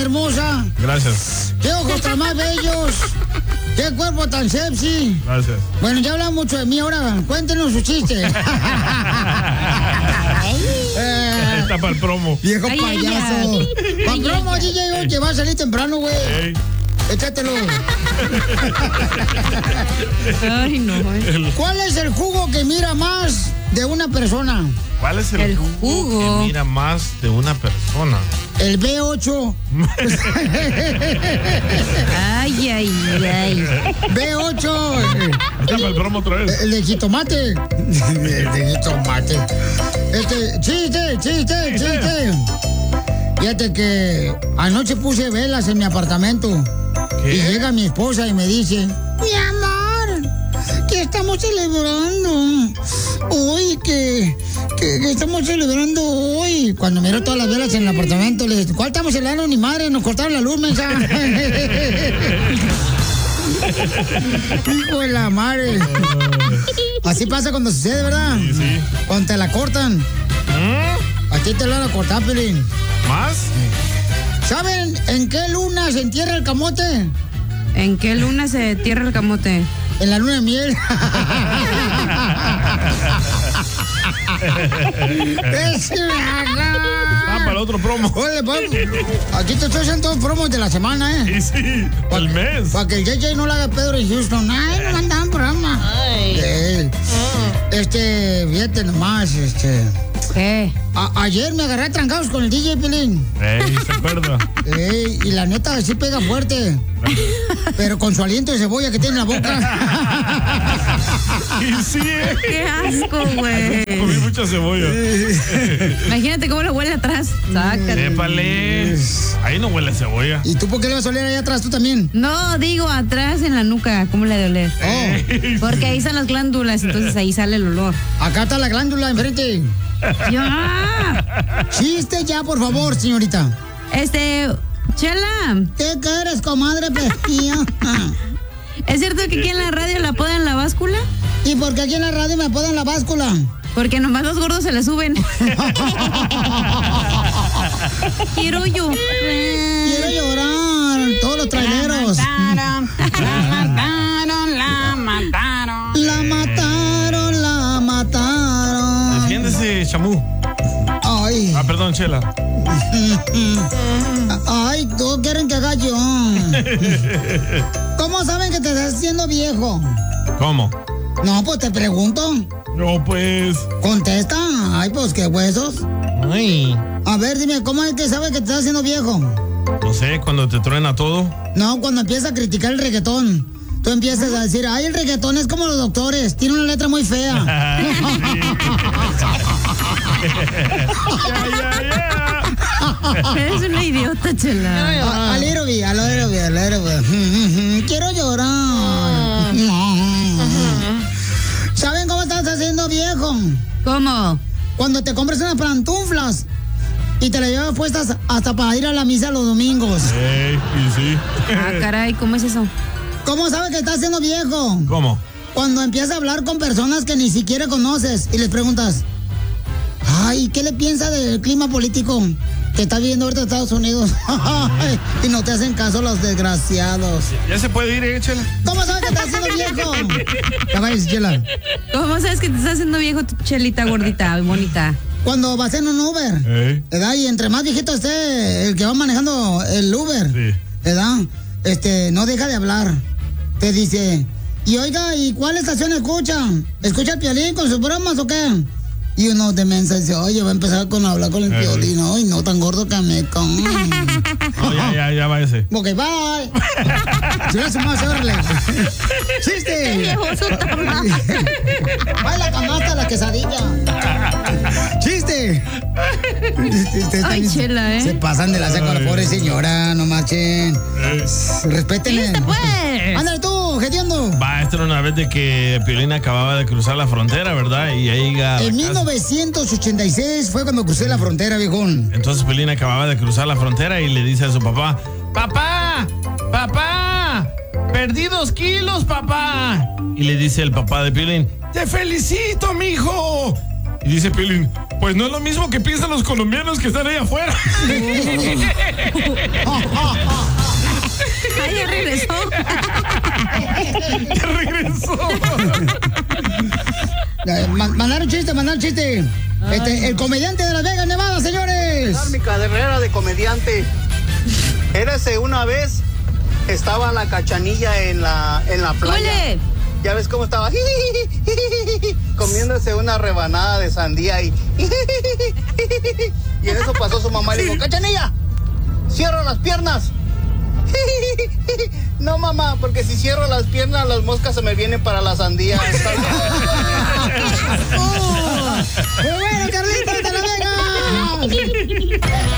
hermosa. Gracias. Qué ojos tan más bellos. Qué cuerpo tan sexy. Gracias. Bueno, ya hablamos mucho de mí, ahora cuéntenos su chiste. Está para el promo. Viejo payaso. Para el promo, DJ, que va a salir temprano, güey. Échatelo. Ay, no. ¿Cuál es el jugo que mira más de una persona? ¿Cuál es el jugo que mira más de una persona? El B8. Ay, ay, ay. B8. Está para el promo otra vez. El de jitomate. El de jitomate. Chiste. Fíjate que anoche puse velas en mi apartamento. ¿Qué? Y llega mi esposa y me dice: mi amor, ¿qué estamos celebrando? Hoy, que estamos celebrando hoy. Cuando miro todas las velas en el apartamento, le dije: ¿cuál estamos celebrando? Ni madre, nos cortaron la luz, mensa. Hijo de la madre. Así pasa cuando sucede, ¿verdad? Sí. Cuando te la cortan. A ti te la van a cortar, Pelín. ¿Más? ¿Saben en qué luna se entierra el camote? ¿En qué luna se entierra el camote? En la luna de miel. Para el otro promo. Oye, aquí te estoy haciendo todos promos de la semana, ¿eh? Sí, el mes. Para que el JJ no lo haga Pedro en Houston. Ay, no mandaban programa. Fíjate nomás, ¿Qué? Ayer me agarré a trancados con el DJ Pelín. ¿Se acuerda? Y la neta sí pega fuerte. Pero con su aliento de cebolla que tiene en la boca. Y sí, ¡Qué asco, güey! Comí mucha cebolla. Imagínate cómo le huele atrás. Sácate. Épale. Ahí no huele a cebolla. ¿Y tú por qué le vas a oler allá atrás tú también? No, digo atrás en la nuca. ¿Cómo le ha de oler? Porque ahí están las glándulas, entonces ahí sale el olor. Acá está la glándula enfrente. ¡Ya! Chiste ya, por favor, señorita. Chela. ¿Qué quieres, comadre pestía? ¿Es cierto que aquí en la radio la apodan la báscula? ¿Y por qué aquí en la radio me apodan la báscula? Porque nomás los gordos se le suben. Quiero llorar. Quiero llorar. Todos los traileros. La mataron. Defiéndese, Chamú. Ay. Perdón, Chela. Ay, todos quieren que haga yo. ¿Cómo saben que te estás haciendo viejo? ¿Cómo? No, pues te pregunto. No, pues. Contesta. Ay, pues qué huesos. Ay. A ver, dime, ¿cómo es que sabes que te estás haciendo viejo? No sé, cuando te truena todo. No, cuando empiezas a criticar el reggaetón. Tú empiezas a decir: ay, el reggaetón es como los doctores, tiene una letra muy fea. Eres una idiota, Chela. A little bit. Quiero llorar. ¿Saben cómo estás haciendo viejo? ¿Cómo? Cuando te compras unas pantuflas y te las llevas puestas hasta para ir a la misa los domingos. Y sí. Caray, ¿cómo es eso? ¿Cómo sabes que estás haciendo viejo? ¿Cómo? Cuando empiezas a hablar con personas que ni siquiera conoces y les preguntas: ay, ¿qué le piensa del clima político que está viviendo ahorita en Estados Unidos? Y no te hacen caso los desgraciados. ¿Ya se puede ir, Chela? ¿Cómo sabes que estás haciendo viejo? Ya vayas, Chela. ¿Cómo sabes que te estás haciendo viejo, tu Chelita gordita, bonita? Cuando vas en un Uber, ¿verdad? Y entre más viejito esté el que va manejando el Uber, ¿verdad? No deja de hablar. Te dice: y oiga, ¿y cuál estación escucha? ¿Escucha el Piolín con sus bromas o qué? Y uno de mensa dice: oye, va a empezar con hablar con el Piolín, ¿no? Y no tan gordo que me come. No, ya váyase. Ok, bye. Se más, órale. ¡Chiste! ¡Baila canasta la quesadilla! ¡Chiste! Ay, Chela, ¿eh? Se pasan de la seca con la pobre señora, no marchen. Respétenle. ¡Chiste, pues! ¡Ándale tú, hediondo! Esta era una vez de que Piolín acababa de cruzar la frontera, ¿verdad? Y ahí llega. En 1986 fue cuando crucé la frontera, viejón. Entonces Piolín acababa de cruzar la frontera y le dice a su papá: ¡Papá! ¡Papá! ¡Perdí 2 kilos, papá! Y le dice el papá de Piolín: ¡Te felicito, mijo! Y dice Piolín, pues no es lo mismo que piensan los colombianos que están ahí afuera. Ay, ya regresó. Ya regresó. Mandar un chiste. El comediante de Las Vegas, Nevada, señores. Mi carrera de comediante. Érase una vez, estaba la Cachanilla en la playa. ¡Ole! Ya ves cómo estaba comiéndose una rebanada de sandía y en eso pasó su mamá y le dijo, Cachanilla, cierra las piernas. No, mamá, porque si cierro las piernas, las moscas se me vienen para la sandía. ¡Muy bueno, Carlitos de La Vega!